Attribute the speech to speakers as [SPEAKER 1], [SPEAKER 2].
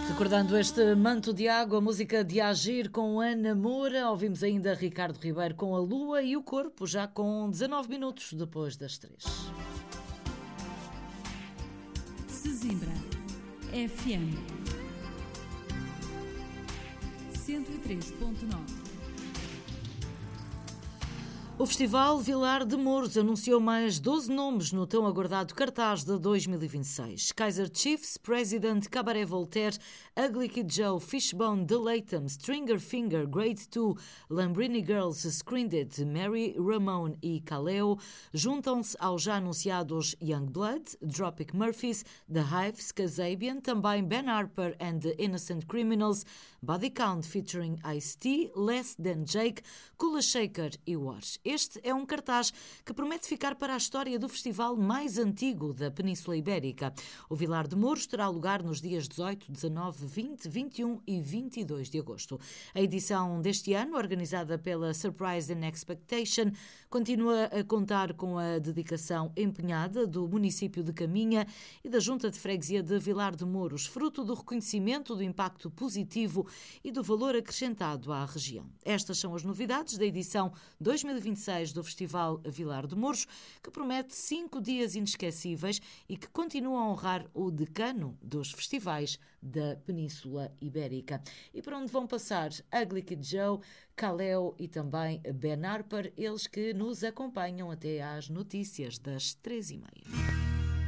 [SPEAKER 1] Recordando este manto de água, a música de Agir com Ana Moura, ouvimos ainda Ricardo Ribeiro com A Lua e o Corpo, já com 19 minutos depois das 3.
[SPEAKER 2] Sesimbra FM 103.9.
[SPEAKER 1] O Festival Vilar de Mouros anunciou mais 12 nomes no tão aguardado cartaz de 2026. Kaiser Chiefs, President, Cabaret Voltaire, Ugly Kid Joe, Fishbone, The Latham, Stringer Finger, Grade 2, Lambrini Girls, Screened It, Mary Ramone e Kaleo juntam-se aos já anunciados Youngblood, Dropkick Murphys, The Hives, Kasabian, também Ben Harper and the Innocent Criminals, Body Count featuring Ice-T, Less Than Jake, Kula Shaker e War. Este é um cartaz que promete ficar para a história do festival mais antigo da Península Ibérica. O Vilar de Mouros terá lugar nos dias 18, 19, 20, 21 e 22 de agosto. A edição deste ano, organizada pela Surprise and Expectation, continua a contar com a dedicação empenhada do município de Caminha e da Junta de Freguesia de Vilar de Mouros, fruto do reconhecimento do impacto positivo e do valor acrescentado à região. Estas são as novidades da edição 2026 do Festival Vilar de Mouros, que promete 5 dias inesquecíveis e que continua a honrar o decano dos festivais da Península Ibérica. E para onde vão passar Ugly Kid Joe, Kaleo e também Ben Harper, eles que nos acompanham até às notícias das 3h30.